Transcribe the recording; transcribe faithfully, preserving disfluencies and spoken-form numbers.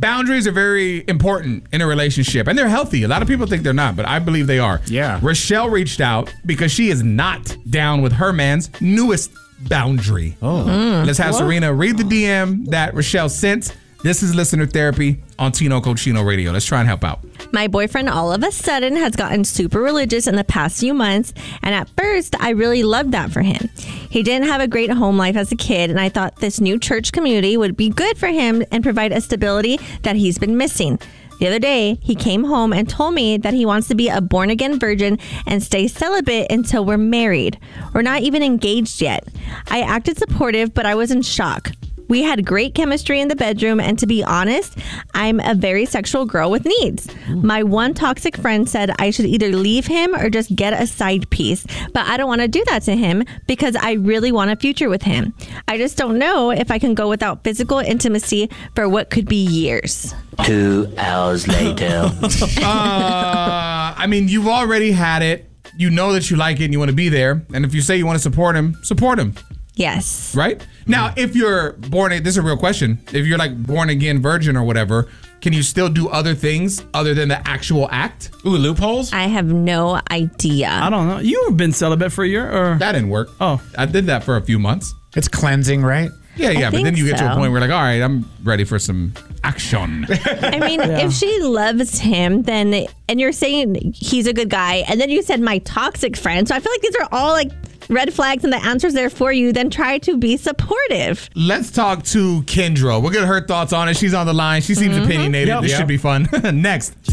boundaries are very important in a relationship, and they're healthy. A lot of people think they're not, but I believe they are. Yeah. Rochelle reached out because she is not down with her man's newest boundary. Oh. Mm. Let's have what? Serena read the D M that Rochelle sent. This is Listener Therapy on Tino Cochino Radio. Let's try and help out. My boyfriend all of a sudden has gotten super religious in the past few months, and at first I really loved that for him. He didn't have a great home life as a kid, and I thought this new church community would be good for him and provide a stability that he's been missing. The other day, he came home and told me that he wants to be a born-again virgin and stay celibate until we're married. We're not even engaged yet. I acted supportive, but I was in shock. We had great chemistry in the bedroom, and to be honest, I'm a very sexual girl with needs. Ooh. My one toxic friend said I should either leave him or just get a side piece, but I don't want to do that to him because I really want a future with him. I just don't know if I can go without physical intimacy for what could be years. Two hours later. uh, I mean, you've already had it. You know that you like it and you want to be there. And if you say you want to support him, support him. Yes. Right? Now, if you're born, this is a real question. If you're like born again virgin or whatever, can you still do other things other than the actual act? Ooh, loopholes? I have no idea. I don't know. You've been celibate for a year? Or That didn't work. Oh. I did that for a few months. It's cleansing, right? Yeah, yeah. I But then you get so. to a point where you're like, all right, I'm ready for some action. I mean, yeah. if she loves him, then, and you're saying he's a good guy, and then you said my toxic friend. So I feel like these are all like red flags and the answer's there for you. Then try to be supportive. Let's talk to Kendra. We'll get her thoughts on it. She's on the line. She seems mm-hmm. opinionated. Yep. This yep. should be fun. Next.